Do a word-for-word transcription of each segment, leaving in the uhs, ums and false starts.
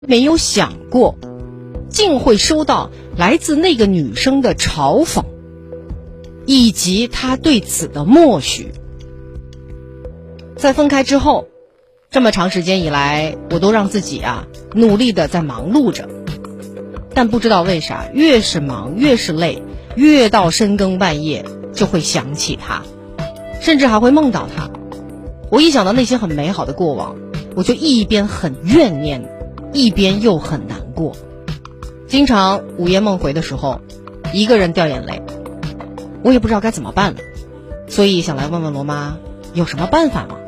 没有想过竟会收到来自那个女生的嘲讽，以及她对此的默许。在分开之后，这么长时间以来，我都让自己啊努力的在忙碌着，但不知道为啥，越是忙越是累，越到深更半夜就会想起他，甚至还会梦到他。我一想到那些很美好的过往，我就一边很怨念，一边又很难过。经常午夜梦回的时候，一个人掉眼泪，我也不知道该怎么办了，所以想来问问罗妈有什么办法吗？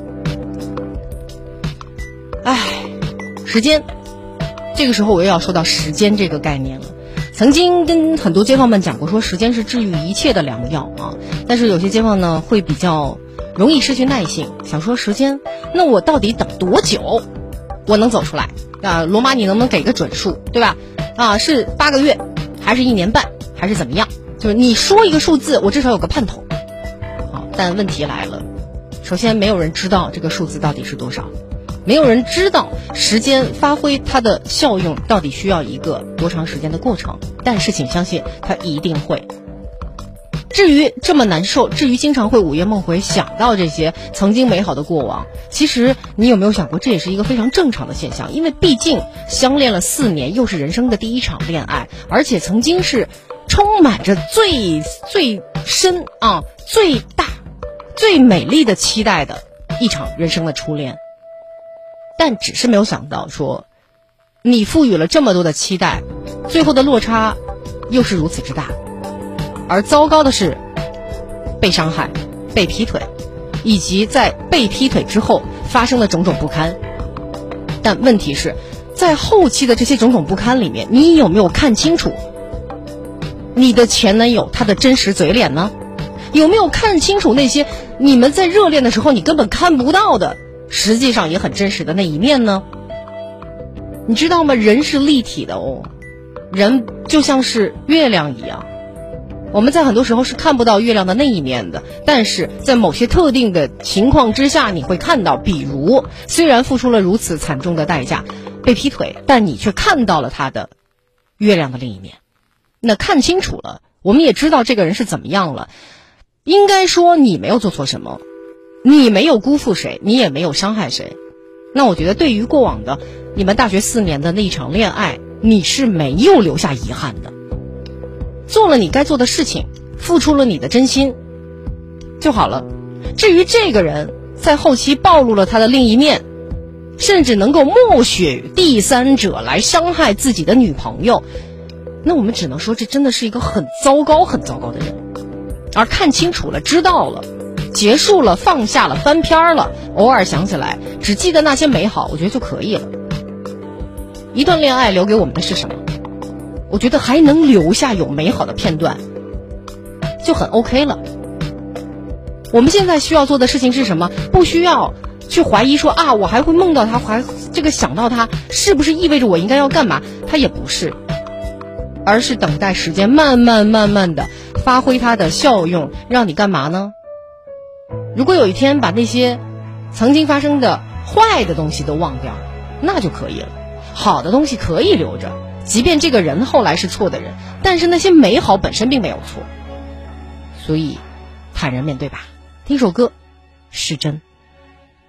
唉，时间，这个时候我又要说到时间这个概念了。曾经跟很多街坊们讲过，说时间是治愈一切的良药啊，但是有些街坊呢会比较容易失去耐性，想说时间，那我到底等多久我能走出来啊？罗妈你能不能给个准数，对吧？啊，是八个月还是一年半还是怎么样？就是你说一个数字，我至少有个盼头。好，但问题来了，首先没有人知道这个数字到底是多少，没有人知道时间发挥它的效用到底需要一个多长时间的过程，但是请相信它一定会。至于这么难受，至于经常会午夜梦回想到这些曾经美好的过往，其实你有没有想过，这也是一个非常正常的现象，因为毕竟相恋了四年，又是人生的第一场恋爱，而且曾经是充满着最最深啊、最大、最美丽的期待的一场人生的初恋。但只是没有想到说，你赋予了这么多的期待，最后的落差又是如此之大。而糟糕的是，被伤害、被劈腿，以及在被劈腿之后发生的种种不堪。但问题是，在后期的这些种种不堪里面，你有没有看清楚你的前男友他的真实嘴脸呢？有没有看清楚那些你们在热恋的时候你根本看不到的，实际上也很真实的那一面呢？你知道吗？人是立体的哦，人就像是月亮一样，我们在很多时候是看不到月亮的那一面的，但是在某些特定的情况之下你会看到。比如虽然付出了如此惨重的代价，被劈腿，但你却看到了他的月亮的另一面。那看清楚了，我们也知道这个人是怎么样了，应该说你没有做错什么，你没有辜负谁，你也没有伤害谁。那我觉得对于过往的你们大学四年的那一场恋爱，你是没有留下遗憾的，做了你该做的事情，付出了你的真心就好了。至于这个人在后期暴露了他的另一面，甚至能够默许第三者来伤害自己的女朋友，那我们只能说这真的是一个很糟糕很糟糕的人。而看清楚了，知道了，结束了，放下了，翻篇了，偶尔想起来只记得那些美好，我觉得就可以了。一段恋爱留给我们的是什么？我觉得还能留下有美好的片段就很 OK 了。我们现在需要做的事情是什么？不需要去怀疑说啊，我还会梦到他，还这个想到他是不是意味着我应该要干嘛？他也不是，而是等待时间慢慢慢慢的发挥它的效用，让你干嘛呢？如果有一天把那些曾经发生的坏的东西都忘掉，那就可以了。好的东西可以留着，即便这个人后来是错的人，但是那些美好本身并没有错。所以坦然面对吧。听首歌，失真。